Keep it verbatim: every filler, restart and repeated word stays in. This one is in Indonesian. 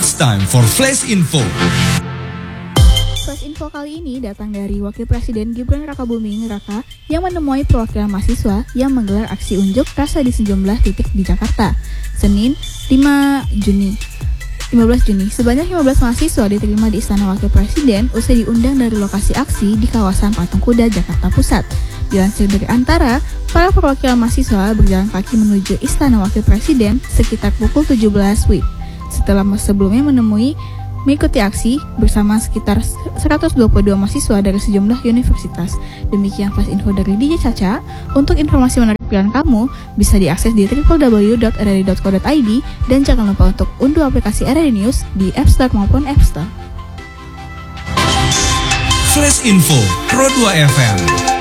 It's time for Flash Info. Flash Info kali ini datang dari Wakil Presiden Gibran Rakabuming Raka yang menemui perwakilan mahasiswa yang menggelar aksi unjuk rasa di sejumlah titik di Jakarta. Senin, lima Juni. lima belas Juni, sebanyak lima belas mahasiswa diterima di Istana Wakil Presiden usai diundang dari lokasi aksi di kawasan Patung Kuda, Jakarta Pusat. Dilansir dari Antara, para perwakilan mahasiswa berjalan kaki menuju Istana Wakil Presiden sekitar pukul tujuh belas W I B. Setelah sebelumnya menemui mengikuti aksi bersama sekitar seratus dua puluh dua mahasiswa dari sejumlah universitas. Demikian Flash Info dari D J Caca. Untuk informasi menarik pilihan kamu bisa diakses di w w w dot r r d dot co dot i d dan jangan lupa untuk unduh aplikasi R R D News di App Store maupun App Store. Flash Info Pro dua F M.